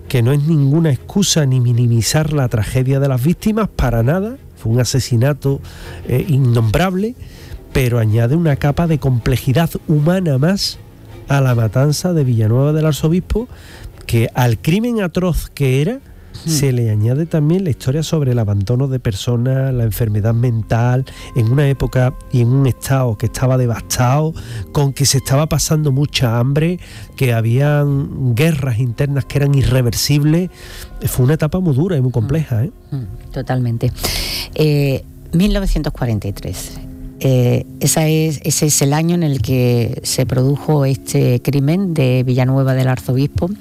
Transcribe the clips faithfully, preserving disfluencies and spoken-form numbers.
que no es ninguna excusa ni minimizar la tragedia de las víctimas, para nada, fue un asesinato eh, innombrable, pero añade una capa de complejidad humana más a la matanza de Villanueva del Arzobispo, que al crimen atroz que era, hmm. se le añade también la historia sobre el abandono de personas, la enfermedad mental, en una época y en un estado que estaba devastado, con que se estaba pasando mucha hambre, que habían guerras internas que eran irreversibles. Fue una etapa muy dura y muy compleja, ¿eh? Totalmente. Eh, mil novecientos cuarenta y tres. Eh, esa es, ese es el año en el que se produjo este crimen de Villanueva del Arzobispo.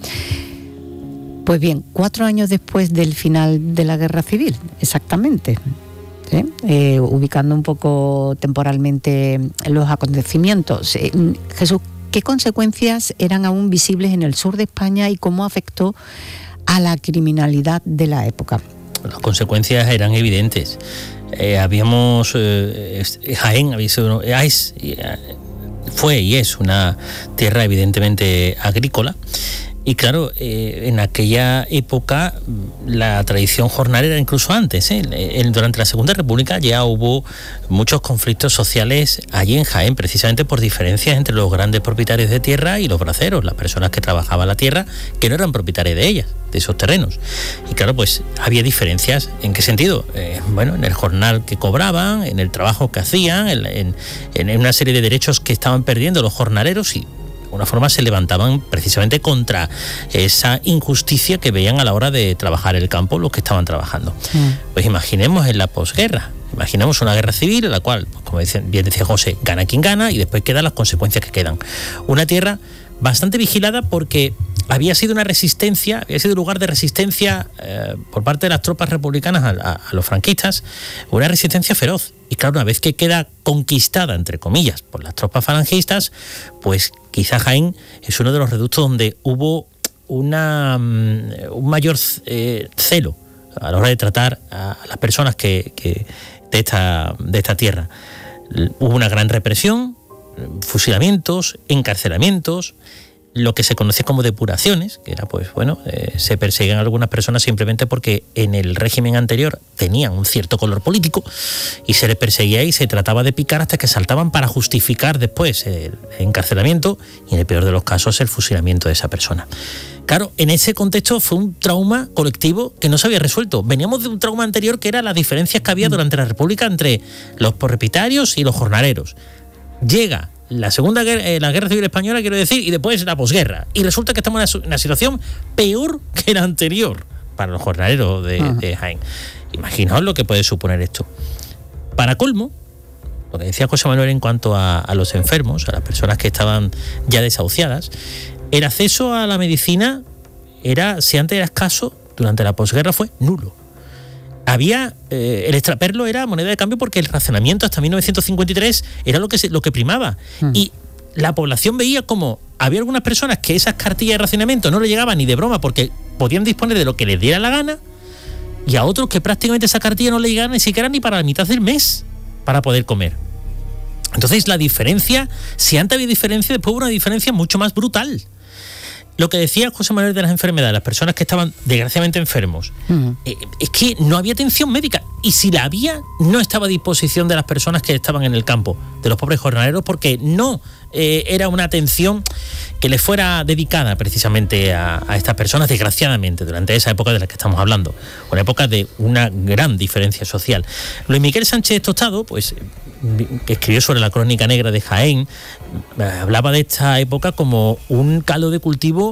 Pues bien, cuatro años después del final de la Guerra Civil, exactamente, ¿sí? eh, ubicando un poco temporalmente los acontecimientos. Eh, Jesús, ¿qué consecuencias eran aún visibles en el sur de España y cómo afectó a la criminalidad de la época? Las consecuencias eran evidentes. Eh, habíamos eh, Jaén había sido, es, fue y es una tierra evidentemente agrícola, y claro, eh, en aquella época la tradición jornalera, incluso antes, ¿eh? durante la Segunda República ya hubo muchos conflictos sociales allí en Jaén, precisamente por diferencias entre los grandes propietarios de tierra y los braceros, las personas que trabajaban la tierra, que no eran propietarias de ellas, de esos terrenos. Y claro, pues había diferencias. ¿En qué sentido? Eh, bueno, en el jornal que cobraban, en el trabajo que hacían, en, en, en una serie de derechos que estaban perdiendo los jornaleros, y de alguna forma se levantaban precisamente contra esa injusticia que veían a la hora de trabajar el campo los que estaban trabajando. Mm. Pues imaginemos en la posguerra, imaginemos una guerra civil en la cual, pues como bien decía José, gana quien gana y después quedan las consecuencias que quedan. Una tierra bastante vigilada porque había sido una resistencia, había sido un lugar de resistencia eh, por parte de las tropas republicanas a, a, a los franquistas, una resistencia feroz. Y claro, una vez que queda conquistada, entre comillas, por las tropas falangistas, pues quizá Jaén es uno de los reductos donde hubo una, un mayor eh, celo a la hora de tratar a las personas que, que de, esta, de esta tierra. Hubo una gran represión, fusilamientos, encarcelamientos, lo que se conocía como depuraciones, que era pues bueno, eh, se perseguían a algunas personas simplemente porque en el régimen anterior tenían un cierto color político y se les perseguía y se trataba de picar hasta que saltaban para justificar después el encarcelamiento y en el peor de los casos el fusilamiento de esa persona. Claro, en ese contexto fue un trauma colectivo que no se había resuelto. Veníamos de un trauma anterior que era las diferencias que había durante la República entre los propietarios y los jornaleros. Llega la segunda guerra, eh, la guerra civil española, quiero decir, y después la posguerra, y resulta que estamos en una, una situación peor que la anterior para los jornaleros de, de Jaén. Imaginaos lo que puede suponer esto. Para colmo, lo que decía José Manuel en cuanto a, a los enfermos, a las personas que estaban ya desahuciadas, el acceso a la medicina era, si antes era escaso, durante la posguerra fue nulo. Había, eh, el extraperlo era moneda de cambio porque el racionamiento hasta mil novecientos cincuenta y tres era lo que, se, lo que primaba. Mm. Y la población veía como había algunas personas que esas cartillas de racionamiento no le llegaban ni de broma porque podían disponer de lo que les diera la gana, y a otros que prácticamente esa cartilla no le llegaba ni siquiera ni para la mitad del mes para poder comer. Entonces la diferencia, si antes había diferencia, después hubo una diferencia mucho más brutal. Lo que decía José Manuel de las enfermedades, las personas que estaban desgraciadamente enfermos, uh-huh. eh, es que no había atención médica, y si la había, no estaba a disposición de las personas que estaban en el campo, de los pobres jornaleros, porque no eh, era una atención que les fuera dedicada precisamente a, a estas personas, desgraciadamente, durante esa época de la que estamos hablando, una época de una gran diferencia social. Luis Miguel Sánchez Tostado, pues, que escribió sobre la crónica negra de Jaén, hablaba de esta época como un caldo de cultivo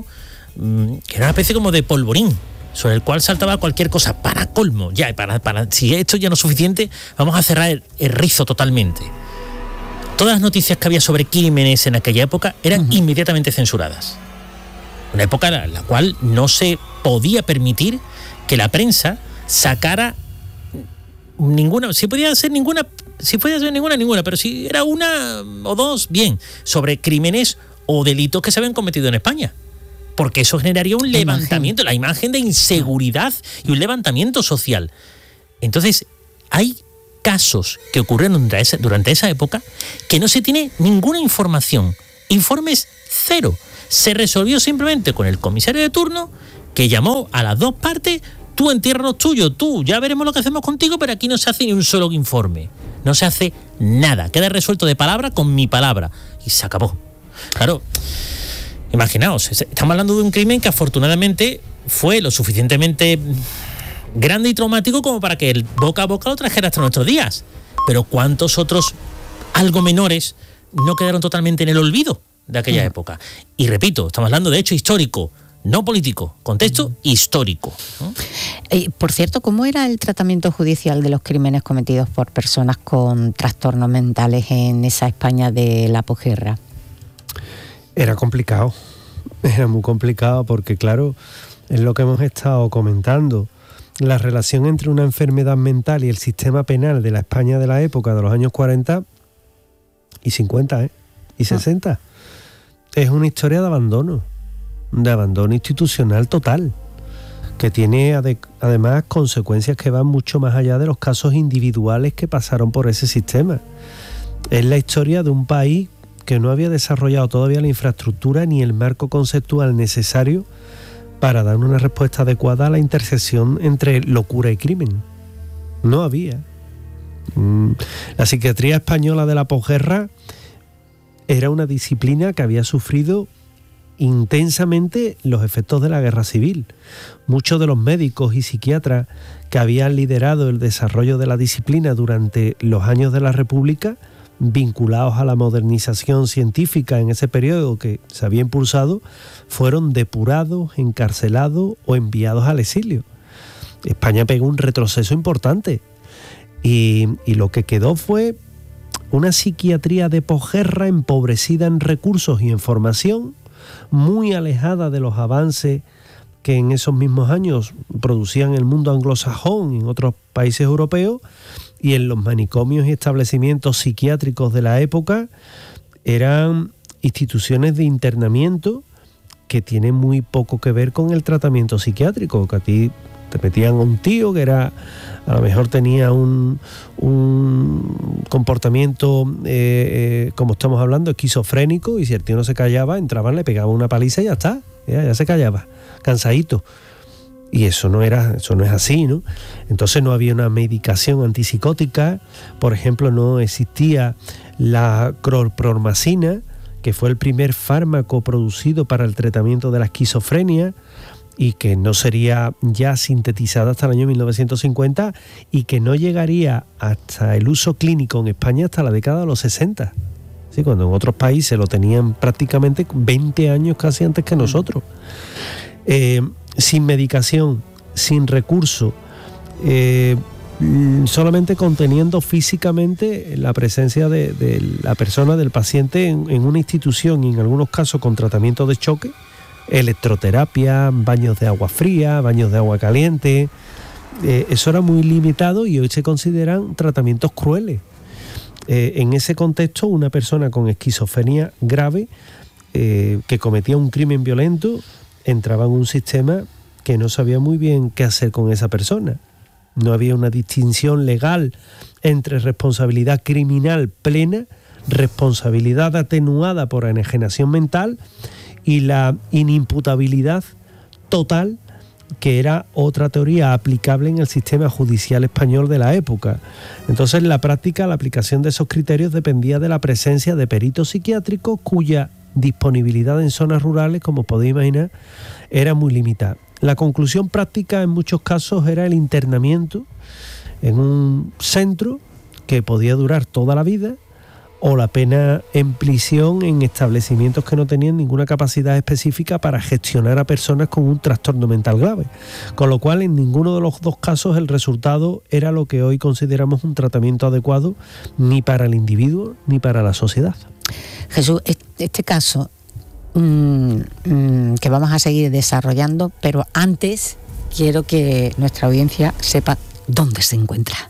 que era una especie como de polvorín sobre el cual saltaba cualquier cosa. Para colmo, ya para, para si esto ya no es suficiente, vamos a cerrar el, el rizo totalmente. Todas las noticias que había sobre crímenes en aquella época eran uh-huh. inmediatamente censuradas. Una época en la cual no se podía permitir que la prensa sacara ninguna, si podía ser ninguna, si podía ser ninguna, ninguna, pero si era una o dos, bien, sobre crímenes o delitos que se habían cometido en España. Porque eso generaría un levantamiento, la imagen de inseguridad y un levantamiento social. Entonces, hay casos que ocurrieron durante esa, durante esa época que no se tiene ninguna información. Informes cero. Se resolvió simplemente con el comisario de turno que llamó a las dos partes: tú entierra los tuyos, tú, ya veremos lo que hacemos contigo, pero aquí no se hace ni un solo informe. No se hace nada. Queda resuelto de palabra con mi palabra. Y se acabó. Claro, imaginaos, estamos hablando de un crimen que afortunadamente fue lo suficientemente grande y traumático como para que el boca a boca lo trajera hasta nuestros días. Pero ¿cuántos otros algo menores no quedaron totalmente en el olvido de aquella mm. época? Y repito, estamos hablando de hecho histórico, no político, contexto histórico, ¿no? Eh, por cierto, ¿cómo era el tratamiento judicial de los crímenes cometidos por personas con trastornos mentales en esa España de la posguerra? Era complicado, era muy complicado porque, claro, es lo que hemos estado comentando. La relación entre una enfermedad mental y el sistema penal de la España de la época de los años cuarenta y cincuenta, ¿eh? y sesenta, ah. es una historia de abandono. de abandono institucional total, que tiene ade- además consecuencias que van mucho más allá de los casos individuales que pasaron por ese sistema. Es la historia de un país que no había desarrollado todavía la infraestructura ni el marco conceptual necesario para dar una respuesta adecuada a la intersección entre locura y crimen. No había. La psiquiatría española de la posguerra era una disciplina que había sufrido intensamente los efectos de la guerra civil. Muchos de los médicos y psiquiatras que habían liderado el desarrollo de la disciplina durante los años de la República, vinculados a la modernización científica en ese periodo que se había impulsado, fueron depurados, encarcelados o enviados al exilio. España pegó un retroceso importante y, y lo que quedó fue una psiquiatría de posguerra empobrecida en recursos y en formación, muy alejada de los avances que en esos mismos años producían el mundo anglosajón y en otros países europeos, y en los manicomios y establecimientos psiquiátricos de la época eran instituciones de internamiento que tienen muy poco que ver con el tratamiento psiquiátrico, que a ti te metían a un tío que era, a lo mejor tenía un, un comportamiento, eh, eh, como estamos hablando, esquizofrénico, y si el tío no se callaba, entraban, le pegaban una paliza y ya está, ya, ya se callaba, cansadito. Y eso no era, eso no es así, ¿no? Entonces no había una medicación antipsicótica, por ejemplo, no existía la clorpromazina, que fue el primer fármaco producido para el tratamiento de la esquizofrenia, y que no sería ya sintetizada hasta el año mil novecientos cincuenta y que no llegaría hasta el uso clínico en España hasta la década de los sesenta. ¿Sí? Cuando en otros países lo tenían prácticamente veinte años casi antes que nosotros. Eh, sin medicación, sin recurso, eh, solamente conteniendo físicamente la presencia de, de la persona, del paciente en, en una institución, y en algunos casos con tratamiento de choque, electroterapia, baños de agua fría, baños de agua caliente. Eh, eso era muy limitado y hoy se consideran tratamientos crueles. Eh, en ese contexto, una persona con esquizofrenia grave eh, que cometía un crimen violento entraba en un sistema que no sabía muy bien qué hacer con esa persona. No había una distinción legal entre responsabilidad criminal plena, responsabilidad atenuada por enajenación mental y la inimputabilidad total, que era otra teoría aplicable en el sistema judicial español de la época. Entonces, en la práctica, la aplicación de esos criterios dependía de la presencia de peritos psiquiátricos cuya disponibilidad en zonas rurales, como podéis imaginar, era muy limitada. La conclusión práctica en muchos casos era el internamiento en un centro que podía durar toda la vida, o la pena en prisión en establecimientos que no tenían ninguna capacidad específica para gestionar a personas con un trastorno mental grave. Con lo cual, en ninguno de los dos casos el resultado era lo que hoy consideramos un tratamiento adecuado, ni para el individuo ni para la sociedad. Jesús, este caso mmm, mmm, que vamos a seguir desarrollando, pero antes quiero que nuestra audiencia sepa dónde se encuentra.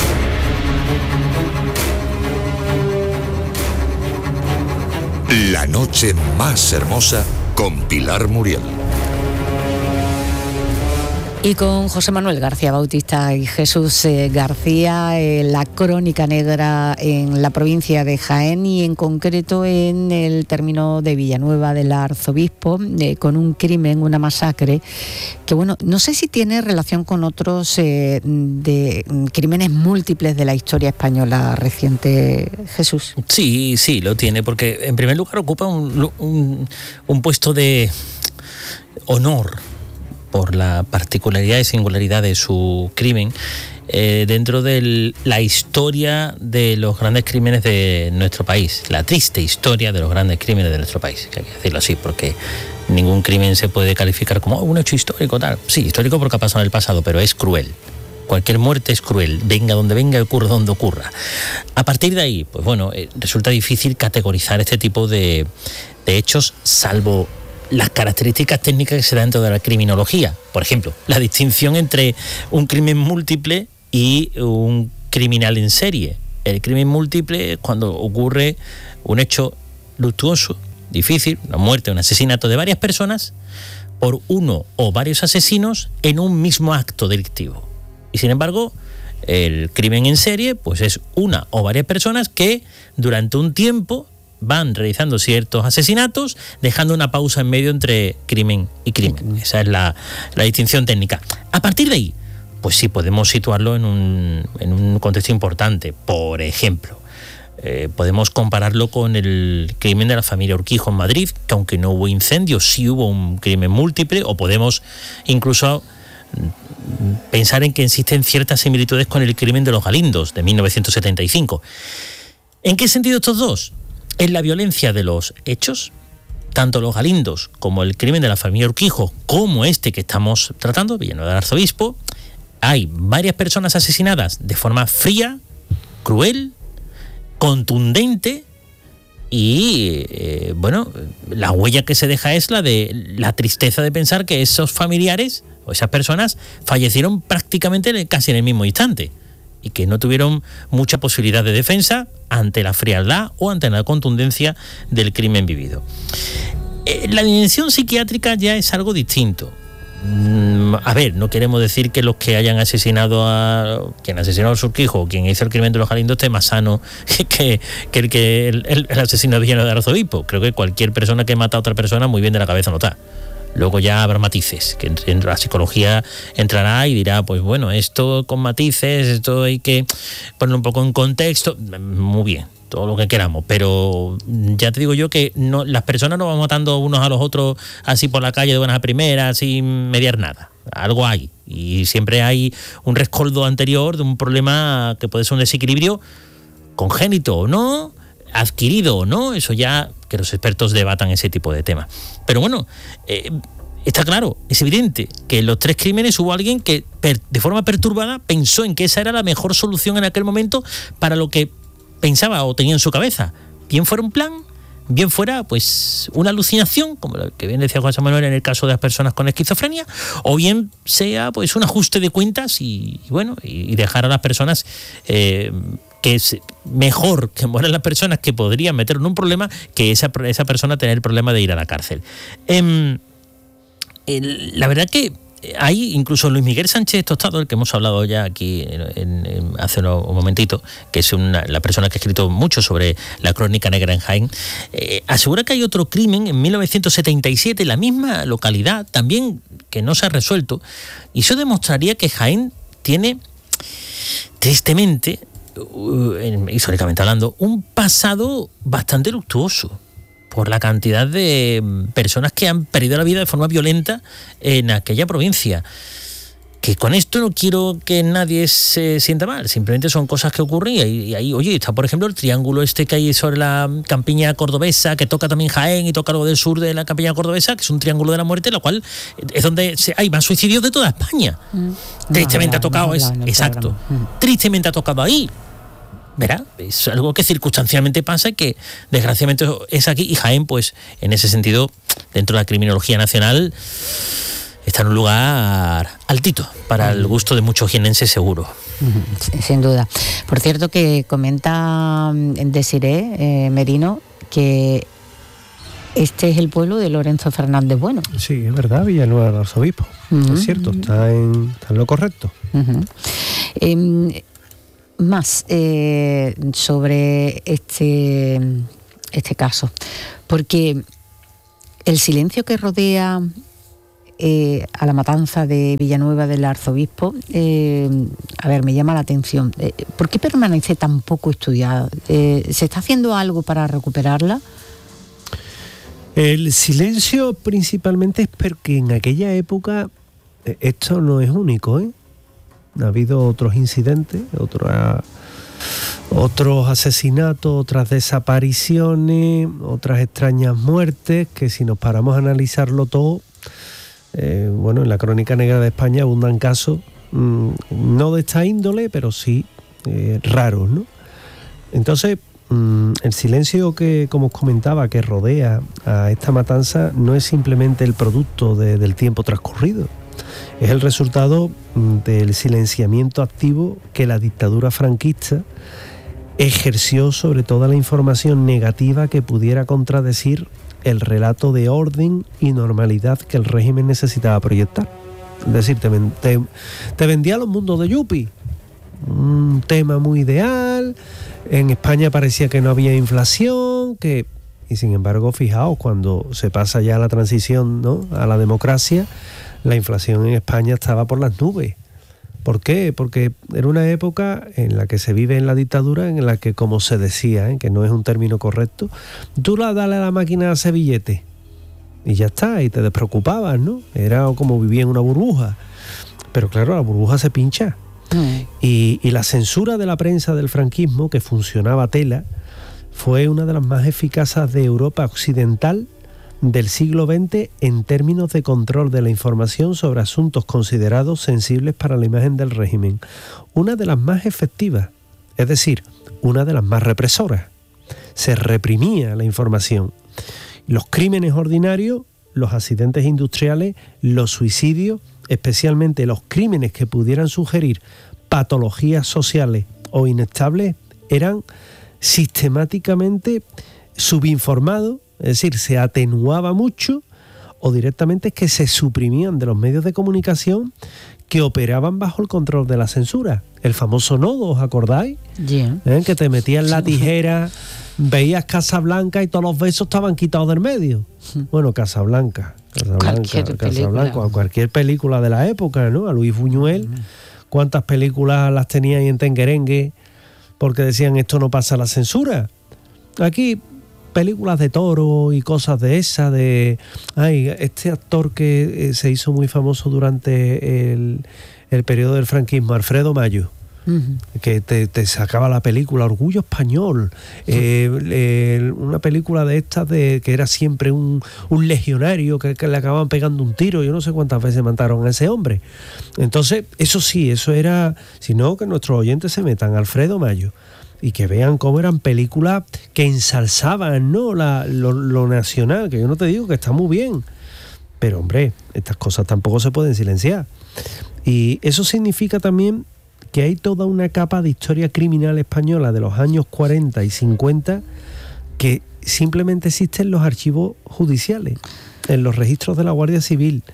La noche más hermosa con Pilar Muriel. Y con José Manuel García Bautista y Jesús eh, García, eh, la crónica negra en la provincia de Jaén y en concreto en el término de Villanueva del Arzobispo, eh, con un crimen, una masacre, que bueno, no sé si tiene relación con otros eh, de crímenes múltiples de la historia española reciente, Jesús. Sí, sí, lo tiene, porque en primer lugar ocupa un, un, un puesto de honor por la particularidad y singularidad de su crimen eh, dentro de la historia de los grandes crímenes de nuestro país, la triste historia de los grandes crímenes de nuestro país, que hay que decirlo así, porque ningún crimen se puede calificar como oh, un hecho histórico, tal. Sí, histórico porque ha pasado en el pasado, pero es cruel. Cualquier muerte es cruel, venga donde venga, ocurra donde ocurra. A partir de ahí, pues bueno, eh, resulta difícil categorizar este tipo de, de hechos, salvo las características técnicas que se dan dentro de la criminología. Por ejemplo, la distinción entre un crimen múltiple y un criminal en serie. El crimen múltiple es cuando ocurre un hecho luctuoso, difícil, una muerte, un asesinato de varias personas por uno o varios asesinos en un mismo acto delictivo. Y sin embargo, el crimen en serie pues es una o varias personas que durante un tiempo van realizando ciertos asesinatos, dejando una pausa en medio entre crimen y crimen. Esa es la, la distinción técnica. A partir de ahí, pues sí podemos situarlo en un, en un contexto importante. Por ejemplo, eh, podemos compararlo con el crimen de la familia Urquijo en Madrid, que aunque no hubo incendio, sí hubo un crimen múltiple, o podemos incluso pensar en que existen ciertas similitudes con el crimen de los Galindos, de mil novecientos setenta y cinco. ¿En qué sentido estos dos? En la violencia de los hechos, tanto los Galindos como el crimen de la familia Urquijo, como este que estamos tratando, Villanueva del Arzobispo, hay varias personas asesinadas de forma fría, cruel, contundente y, eh, bueno, la huella que se deja es la de la tristeza de pensar que esos familiares o esas personas fallecieron prácticamente casi en el mismo instante y que no tuvieron mucha posibilidad de defensa ante la frialdad o ante la contundencia del crimen vivido. Eh, la dimensión psiquiátrica ya es algo distinto. Mm, a ver, no queremos decir que los que hayan asesinado a quien asesinó a Urquijo o quien hizo el crimen de los Galindos esté más sano que, que el que el, el, el asesino de Villanueva del Arzobispo. Creo que cualquier persona que mata a otra persona muy bien de la cabeza no está. Luego ya habrá matices, que en la psicología entrará y dirá, pues bueno, esto con matices, esto hay que ponerlo un poco en contexto. Muy bien, todo lo que queramos, pero ya te digo yo que no, las personas no van matando unos a los otros así por la calle de buenas a primeras, sin mediar nada. Algo hay, y siempre hay un rescoldo anterior de un problema que puede ser un desequilibrio congénito o no, adquirido o no, eso ya que los expertos debatan ese tipo de temas. Pero bueno, eh, está claro, es evidente que en los tres crímenes hubo alguien que per, de forma perturbada pensó en que esa era la mejor solución en aquel momento para lo que pensaba o tenía en su cabeza. Bien fuera un plan, bien fuera pues una alucinación, como lo que bien decía José Manuel en el caso de las personas con esquizofrenia, o bien sea pues un ajuste de cuentas y, y bueno, y, y dejar a las personas eh, que es mejor que mueran las personas que podrían meter en un problema que esa, esa persona tener el problema de ir a la cárcel. Eh, el, la verdad que hay incluso Luis Miguel Sánchez Tostado, el que hemos hablado ya aquí en, en, hace un momentito, que es una, la persona que ha escrito mucho sobre la crónica negra en Jaén, eh, asegura que hay otro crimen en mil novecientos setenta y siete en la misma localidad, también que no se ha resuelto, y eso demostraría que Jaén tiene, tristemente, históricamente hablando, un pasado bastante luctuoso por la cantidad de personas que han perdido la vida de forma violenta en aquella provincia. Que con esto no quiero que nadie se sienta mal, simplemente son cosas que ocurren y ahí, oye, está por ejemplo el triángulo este que hay sobre la campiña cordobesa, que toca también Jaén y toca algo del sur de la campiña cordobesa, que es un triángulo de la muerte, la cual es donde hay más suicidios de toda España. Mm. Tristemente no, ha tocado, no, es, exacto, mm. tristemente ha tocado ahí. Verá, es algo que circunstancialmente pasa y que desgraciadamente es aquí, y Jaén, pues en ese sentido, dentro de la criminología nacional, está en un lugar altito para el gusto de muchos jienenses seguro. Sin duda. Por cierto que comenta Desiré eh, Merino que Este es el pueblo de Lorenzo Fernández Bueno. Sí, es verdad, Villanueva del Arzobispo. Uh-huh. Es cierto, está en, está en lo correcto. Uh-huh. Eh, más eh, sobre este, este caso, porque el silencio que rodea eh, a la matanza de Villanueva del Arzobispo, eh, a ver, me llama la atención. Eh, ¿Por qué permanece tan poco estudiado? Eh, ¿Se está haciendo algo para recuperarla? El silencio principalmente es porque en aquella época esto no es único, ¿eh? Ha habido otros incidentes, otra, otros asesinatos, otras desapariciones, otras extrañas muertes, que si nos paramos a analizarlo todo, eh, bueno, en la Crónica Negra de España abundan casos, mmm, no de esta índole, pero sí eh, raros, ¿no? Entonces, mmm, el silencio que, como os comentaba, que rodea a esta matanza no es simplemente el producto de, del tiempo transcurrido. Es el resultado del silenciamiento activo que la dictadura franquista ejerció sobre toda la información negativa que pudiera contradecir el relato de orden y normalidad que el régimen necesitaba proyectar. Es decir, te, te, te vendía los mundos de Yupi, un tema muy ideal. En España parecía que no había inflación, que y sin embargo, fijaos, cuando se pasa ya a la transición, ¿no?, a la democracia, la inflación en España estaba por las nubes. ¿Por qué? Porque era una época en la que se vive en la dictadura, en la que, como se decía, ¿eh?, que no es un término correcto, tú la dale a la máquina a hacer billetes y ya está, y te despreocupabas, ¿no? Era como vivir en una burbuja. Pero claro, la burbuja se pincha. Mm. Y, y la censura de la prensa del franquismo, que funcionaba tela, fue una de las más eficaces de Europa occidental del siglo veinte en términos de control de la información sobre asuntos considerados sensibles para la imagen del régimen. Una de las más efectivas, es decir, una de las más represoras. Se reprimía la información. Los crímenes ordinarios, los accidentes industriales, los suicidios, especialmente los crímenes que pudieran sugerir patologías sociales o inestables, eran sistemáticamente subinformados. Es decir, se atenuaba mucho, o directamente es que se suprimían de los medios de comunicación que operaban bajo el control de la censura. El famoso nodo, ¿os acordáis? Yeah. ¿Eh? Que te metían la tijera, veías Casablanca y todos los besos estaban quitados del medio. Bueno, Casablanca, Casablanca, cualquier Casablanca, película. cualquier película de la época, ¿no? A Luis Buñuel, mm. ¿cuántas películas las tenía ahí en Tenguerengue? Porque decían, esto no pasa la censura. Aquí películas de toro y cosas de esa, de ay, este actor que eh, se hizo muy famoso durante el, el periodo del franquismo, Alfredo Mayo, uh-huh. que te, te sacaba la película Orgullo Español, eh, eh, una película de estas de que era siempre un, un legionario que, que le acababan pegando un tiro. Yo no sé cuántas veces mataron a ese hombre. Entonces, eso sí, eso era, si no, que nuestros oyentes se metan, Alfredo Mayo, y que vean cómo eran películas que ensalzaban, ¿no?, la, lo, lo nacional, que yo no te digo que está muy bien, pero hombre, estas cosas tampoco se pueden silenciar. Y eso significa también que hay toda una capa de historia criminal española de los años cuarenta y cincuenta que simplemente existe en los archivos judiciales, en los registros de la Guardia Civil,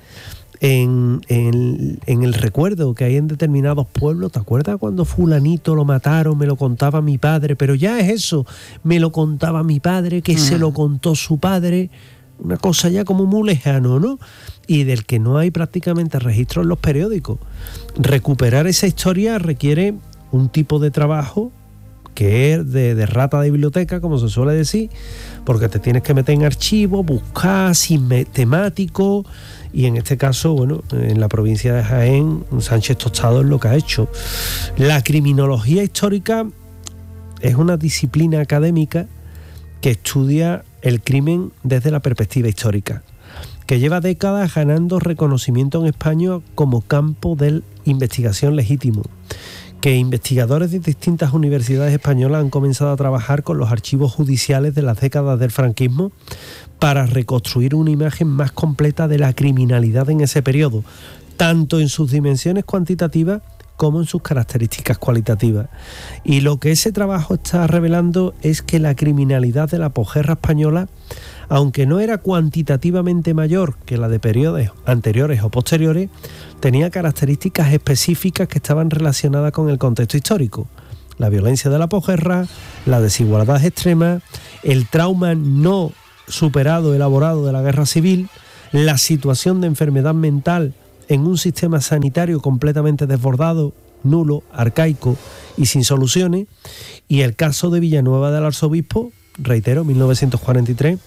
En, en, en el recuerdo que hay en determinados pueblos. ¿Te acuerdas cuando fulanito lo mataron? Me lo contaba mi padre, pero ya es eso, me lo contaba mi padre, que mm. se lo contó su padre, una cosa ya como muy lejano, ¿no? Y del que no hay prácticamente registro en los periódicos. Recuperar esa historia requiere un tipo de trabajo que es de, de rata de biblioteca, como se suele decir, porque te tienes que meter en archivos, buscar temático. Y en este caso, bueno, en la provincia de Jaén, Sánchez Tostado es lo que ha hecho. La criminología histórica es una disciplina académica que estudia el crimen desde la perspectiva histórica, que lleva décadas ganando reconocimiento en España como campo de investigación legítimo, que investigadores de distintas universidades españolas han comenzado a trabajar con los archivos judiciales de las décadas del franquismo para reconstruir una imagen más completa de la criminalidad en ese periodo, tanto en sus dimensiones cuantitativas como en sus características cualitativas. Y lo que ese trabajo está revelando es que la criminalidad de la posguerra española, aunque no era cuantitativamente mayor que la de periodos anteriores o posteriores, tenía características específicas que estaban relacionadas con el contexto histórico. La violencia de la posguerra, la desigualdad extrema, el trauma no superado, elaborado de la guerra civil, la situación de enfermedad mental en un sistema sanitario completamente desbordado, nulo, arcaico y sin soluciones, y el caso de Villanueva del Arzobispo, reitero, mil novecientos cuarenta y tres,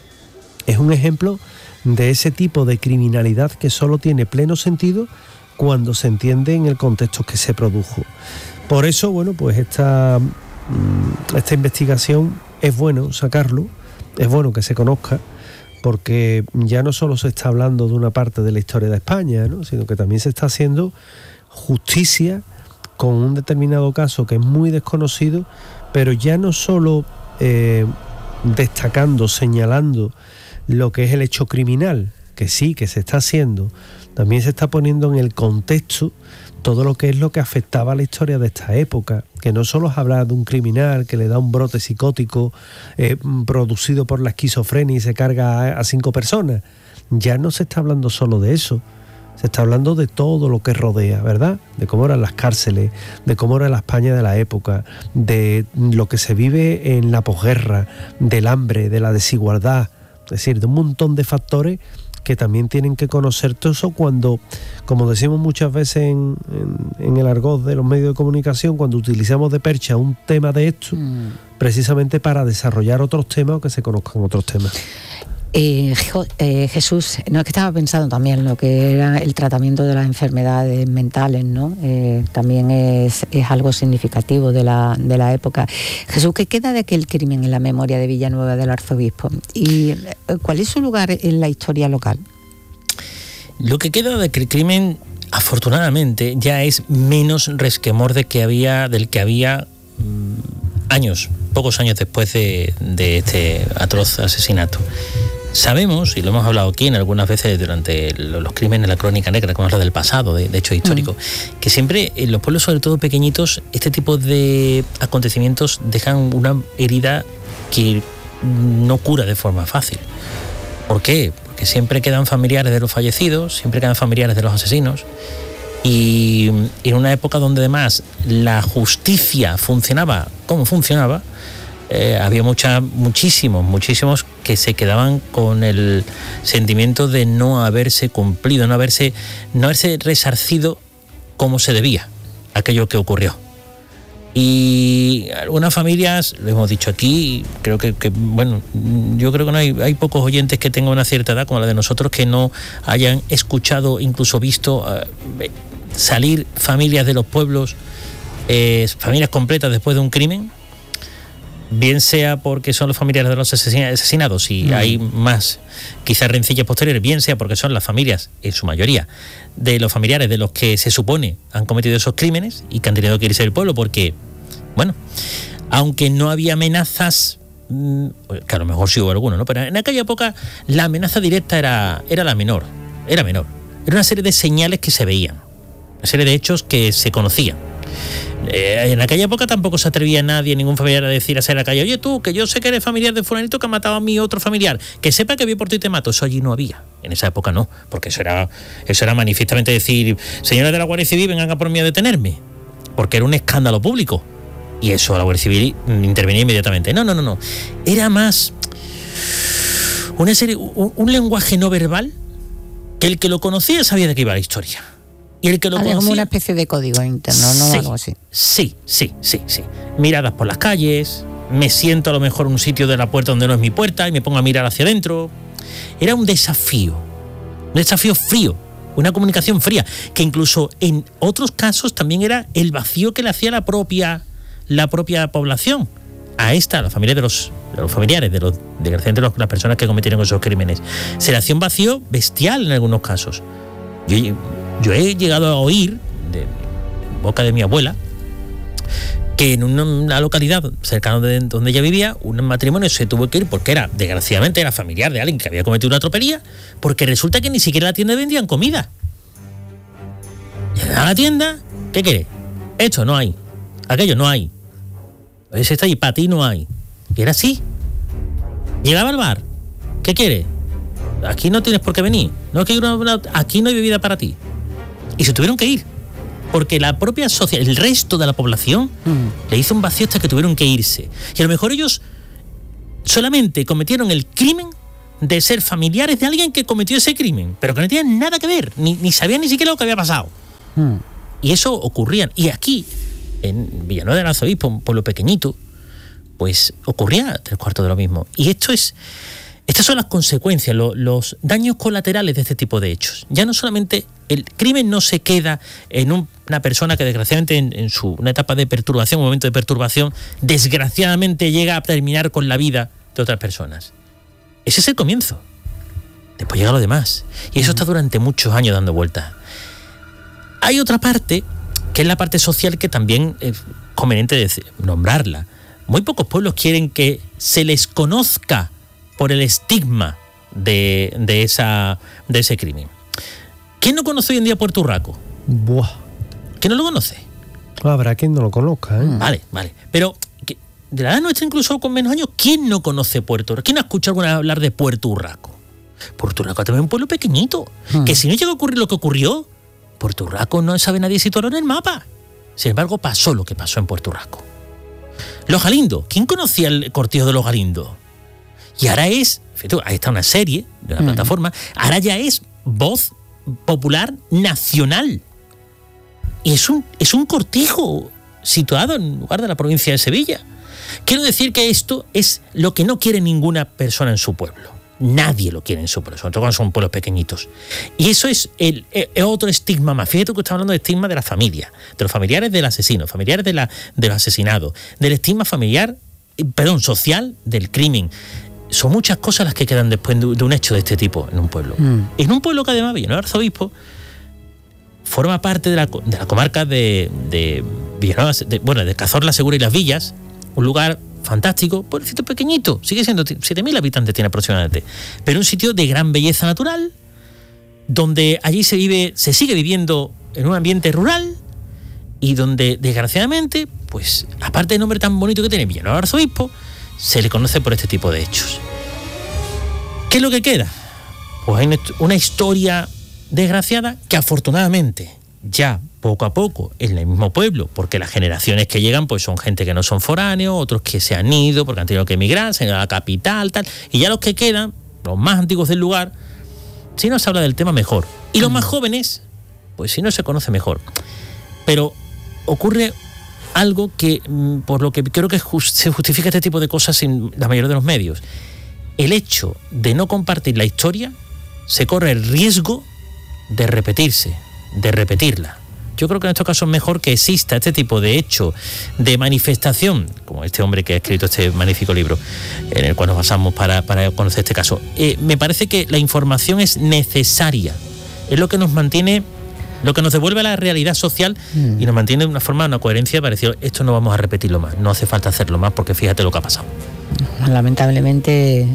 es un ejemplo de ese tipo de criminalidad que solo tiene pleno sentido cuando se entiende en el contexto que se produjo. Por eso, bueno, pues esta, esta investigación es bueno sacarlo, es bueno que se conozca, porque ya no solo se está hablando de una parte de la historia de España, ¿no?, sino que también se está haciendo justicia con un determinado caso que es muy desconocido, pero ya no solo eh, destacando, señalando lo que es el hecho criminal, que sí, que se está haciendo, también se está poniendo en el contexto todo lo que es lo que afectaba a la historia de esta época, que no solo es hablar de un criminal que le da un brote psicótico eh, producido por la esquizofrenia y se carga a, a cinco personas. Ya no se está hablando solo de eso, se está hablando de todo lo que rodea, ¿verdad? De cómo eran las cárceles, de cómo era la España de la época, de lo que se vive en la posguerra, del hambre, de la desigualdad, es decir, de un montón de factores que también tienen que conocer todo eso cuando, como decimos muchas veces en, en, en el argot de los medios de comunicación, cuando utilizamos de percha un tema de esto, mm. precisamente para desarrollar otros temas o que se conozcan otros temas. Eh, eh, Jesús, no, es que estaba pensando también lo que era el tratamiento de las enfermedades mentales, ¿no? Eh, también es, es algo significativo de la, de la época. Jesús, ¿qué queda de aquel crimen en la memoria de Villanueva del Arzobispo? ¿Y cuál es su lugar en la historia local? Lo que queda de aquel crimen, afortunadamente, ya es menos resquemor de que había, del que había mmm, años, pocos años después de, de este atroz asesinato. Sabemos, y lo hemos hablado aquí en algunas veces durante los crímenes, la crónica negra, como habla del pasado, de, de hechos históricos, mm. que siempre en los pueblos, sobre todo pequeñitos, este tipo de acontecimientos dejan una herida que no cura de forma fácil. ¿Por qué? Porque siempre quedan familiares de los fallecidos, siempre quedan familiares de los asesinos, y en una época donde además la justicia funcionaba como funcionaba, Eh, había mucha, muchísimos, muchísimos que se quedaban con el sentimiento de no haberse cumplido, no haberse, no haberse resarcido como se debía aquello que ocurrió. Y algunas familias, lo hemos dicho aquí, creo que, que bueno, yo creo que no hay, hay pocos oyentes que tengan una cierta edad como la de nosotros que no hayan escuchado, incluso visto uh, salir familias de los pueblos, eh, familias completas después de un crimen, bien sea porque son los familiares de los asesinados y mm. hay más quizás rencillas posteriores, bien sea porque son las familias, en su mayoría, de los familiares de los que se supone han cometido esos crímenes y que han tenido que irse del pueblo porque, bueno, aunque no había amenazas, que a lo mejor sí hubo alguno, ¿no? Pero en aquella época la amenaza directa era, era la menor, era menor. Era una serie de señales que se veían, una serie de hechos que se conocían. Eh, en aquella época tampoco se atrevía nadie, ningún familiar, a decir a la calle: oye tú, que yo sé que eres familiar de fulanito que ha matado a mi otro familiar, que sepa que voy por ti y te mato. Eso allí no había, en esa época no, porque eso era, eso era manifiestamente decir: señores de la Guardia Civil, vengan a por mí a detenerme, porque era un escándalo público, y eso la Guardia Civil intervenía inmediatamente. No, no, no, no, era más una serie, un, un lenguaje no verbal que el que lo conocía sabía de qué iba la historia. Y el que lo Había conocía, como una especie de código interno, ¿no? Sí, algo así. Sí, sí, sí, sí. Miradas por las calles, me siento a lo mejor en un sitio de la puerta donde no es mi puerta y me pongo a mirar hacia adentro. Era un desafío, un desafío frío, una comunicación fría, que incluso en otros casos también era el vacío que le hacía la propia, la propia población a esta, a la familia de los, de los familiares, de los desgraciadamente los, las personas que cometieron esos crímenes. Se le hacía un vacío bestial en algunos casos. Yo, Yo he llegado a oír, de, de boca de mi abuela, que en una, una localidad cercana de donde ella vivía, un matrimonio se tuvo que ir porque era, desgraciadamente, era familiar de alguien que había cometido una tropelía, porque resulta que ni siquiera en la tienda vendían comida. Llegaban a la tienda, ¿Qué quieres? Esto no hay. Aquello no hay. Ese está ahí, para ti no hay. Y era así. Llegaba al bar. ¿Qué quieres? Aquí no tienes por qué venir. No es que una, una, aquí no hay bebida para ti. Y se tuvieron que ir. Porque la propia sociedad, el resto de la población, mm. le hizo un vacío hasta que tuvieron que irse. Y a lo mejor ellos solamente cometieron el crimen de ser familiares de alguien que cometió ese crimen, pero que no tenían nada que ver, ni, ni sabían ni siquiera lo que había pasado. Mm. Y eso ocurría. Y aquí, en Villanueva del Arzobispo, un pueblo pequeñito, pues ocurría tres cuartos de lo mismo. Y esto es, estas son las consecuencias, lo, los daños colaterales de este tipo de hechos. Ya no solamente el crimen no se queda en un, una persona que desgraciadamente en, en su una etapa de perturbación, un momento de perturbación, desgraciadamente llega a terminar con la vida de otras personas. Ese es el comienzo. Después llega lo demás. Y eso está durante muchos años dando vueltas. Hay otra parte, que es la parte social, que también es conveniente decir, nombrarla. Muy pocos pueblos quieren que se les conozca por el estigma de, de, esa, de ese crimen. ¿Quién no conoce hoy en día Puerto Urraco? Buah. ¿Quién no lo conoce? Habrá quien no lo conozca, ¿eh? Vale, vale. Pero de la edad nuestra, incluso con menos años, ¿quién no conoce Puerto Urraco? ¿Quién ha escuchado alguna vez hablar de Puerto Urraco? Puerto Urraco también es un pueblo pequeñito. Hmm. Que si no llega a ocurrir lo que ocurrió, Puerto Urraco no sabe nadie situarlo en el mapa. Sin embargo, pasó lo que pasó en Puerto Urraco. Los Galindos. ¿Quién conocía el cortijo de los Galindos? Y ahora es, fíjate, ahí está una serie de una hmm. plataforma, ahora ya es voz popular nacional. Y es un, es un cortijo situado en un lugar de la provincia de Sevilla. Quiero decir que esto es lo que no quiere ninguna persona en su pueblo. Nadie lo quiere en su pueblo, sobre todo cuando son pueblos pequeñitos. Y eso es el, el otro estigma más. Fíjate que estamos hablando de estigma de la familia, de los familiares del asesino, familiares de, la, de los asesinados, del estigma familiar, perdón, social del crimen. Son muchas cosas las que quedan después de un hecho de este tipo en un pueblo. Mm. En un pueblo que además Villanueva del Arzobispo forma parte de la, de la comarca de, de Villanueva, de, bueno, de Cazorla, Segura y Las Villas, un lugar fantástico, pueblecito pequeñito, sigue siendo siete mil habitantes tiene aproximadamente, pero un sitio de gran belleza natural, donde allí se vive, se sigue viviendo en un ambiente rural y donde desgraciadamente, pues aparte del nombre tan bonito que tiene Villanueva del Arzobispo, se le conoce por este tipo de hechos. ¿Qué es lo que queda? Pues hay una historia desgraciada que afortunadamente ya poco a poco en el mismo pueblo, porque las generaciones que llegan pues son gente que no son foráneos, otros que se han ido porque han tenido que emigrar, se han ido a la capital, tal, y ya los que quedan, los más antiguos del lugar, si no se habla del tema mejor. Y los más jóvenes, pues si no se conoce mejor. Pero ocurre algo que, por lo que creo que se justifica este tipo de cosas en la mayoría de los medios. El hecho de no compartir la historia se corre el riesgo de repetirse, de repetirla. Yo creo que en estos casos es mejor que exista este tipo de hecho, de manifestación, como este hombre que ha escrito este magnífico libro, en el cual nos basamos para, para conocer este caso. Eh, me parece que la información es necesaria, es lo que nos mantiene, lo que nos devuelve a la realidad social mm. y nos mantiene de una forma, una coherencia parecida. Esto no vamos a repetirlo más, no hace falta hacerlo más porque fíjate lo que ha pasado. Lamentablemente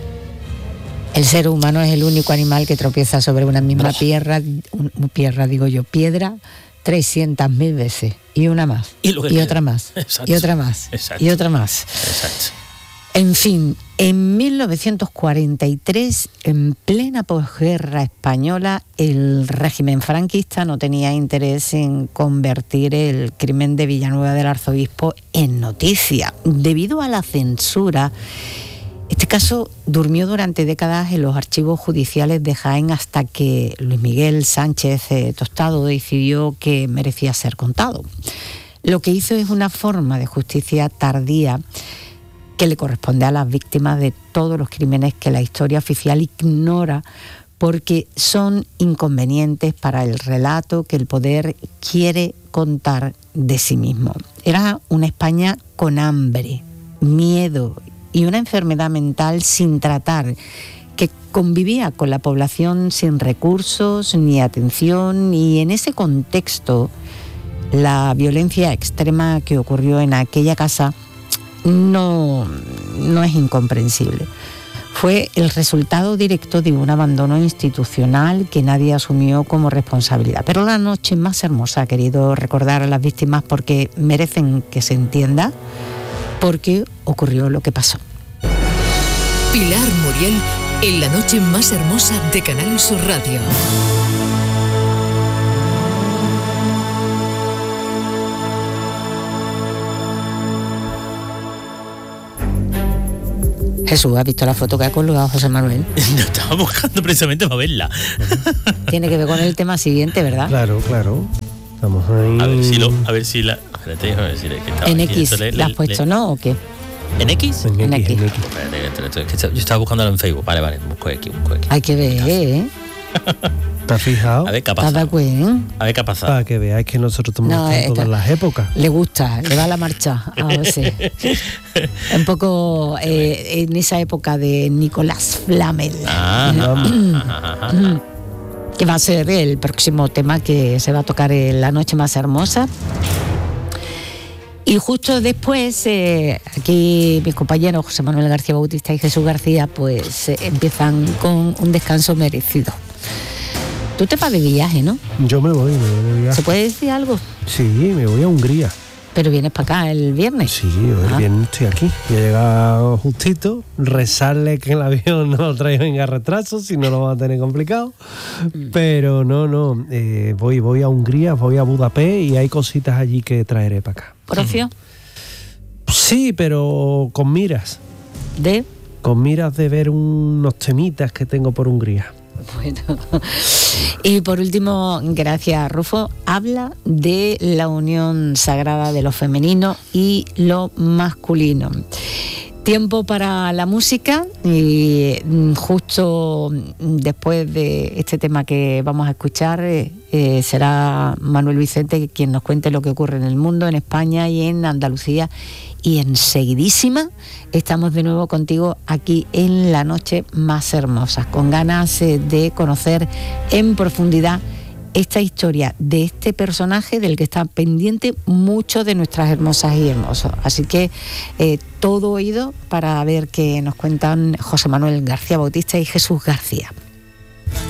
el ser humano es el único animal que tropieza sobre una misma oh. piedra, un, piedra digo yo, piedra, trescientas mil veces, y una más, y, y otra más, Exacto. y otra más, Exacto. y otra más. Exacto. En fin, en mil novecientos cuarenta y tres, en plena posguerra española, el régimen franquista no tenía interés en convertir el crimen de Villanueva del Arzobispo en noticia. Debido a la censura, este caso durmió durante décadas en los archivos judiciales de Jaén hasta que Luis Miguel Sánchez eh, Tostado decidió que merecía ser contado. Lo que hizo es una forma de justicia tardía que le corresponde a las víctimas de todos los crímenes que la historia oficial ignora porque son inconvenientes para el relato que el poder quiere contar de sí mismo. Era una España con hambre, miedo y una enfermedad mental sin tratar, que convivía con la población sin recursos ni atención, y en ese contexto la violencia extrema que ocurrió en aquella casa no, no es incomprensible. fue el resultado directo de un abandono institucional que nadie asumió como responsabilidad. Pero la noche más hermosa, ha querido recordar a las víctimas porque merecen que se entienda por qué ocurrió lo que pasó. Pilar Muriel en la noche más hermosa de Canal Sur Radio. Jesús, ¿has visto la foto que ha colgado José Manuel? No, estaba buscando precisamente para verla. Tiene que ver con el tema siguiente, ¿verdad? Claro, claro. Estamos ahí. A ver si lo, a ver si la. Espérate, a ver si le, que estaba En aquí, X, esto le- ¿la has le- puesto, le- no? ¿O qué? ¿En X? En En X, X. en X. Espérate, que esto- esto- que esto- yo estaba buscándolo en Facebook. Vale, vale, busco aquí, busco aquí. Hay que ver, ¿eh? ¿Te has fijado? A ver qué ha ¿Te has dado pasado. cuenta? A ver qué ha pasado. Para que veáis que nosotros estamos No, en es todas que- las épocas. Le gusta, le va la marcha a veces. Un poco eh, en esa época de Nicolás Flamel, Ah, Vamos. ajá, ajá. que va a ser el próximo tema que se va a tocar en La Noche Más Hermosa. Y justo después, eh, aquí mis compañeros José Manuel García Bautista y Jesús García, pues eh, empiezan con un descanso merecido. Tú te vas de viaje, ¿no? Yo me voy, me voy de viaje. ¿Se puede decir algo? Sí, me voy a Hungría. Pero vienes para acá el viernes. Sí, hoy Ah. bien estoy aquí. Voy a llegar justito, rezarle que el avión no lo traiga en retraso, si no lo va a tener complicado. Pero no, no, eh, voy, voy a Hungría, voy a Budapest y hay cositas allí que traeré para acá. Profio, Sí, pero con miras, de... con miras de ver unos temitas que tengo por Hungría. Bueno. Y por último, gracias Rufo, habla de la unión sagrada de lo femenino y lo masculino. Tiempo para la música y mm, justo después de este tema que vamos a escuchar eh, eh, será Manuel Vicente quien nos cuente lo que ocurre en el mundo, en España y en Andalucía. Y enseguidísima estamos de nuevo contigo aquí en La Noche Más Hermosa, con ganas eh, de conocer en profundidad esta historia de este personaje del que está pendiente mucho de nuestras hermosas y hermosos. Así que eh, todo oído para ver qué nos cuentan José Manuel García Bautista y Jesús García.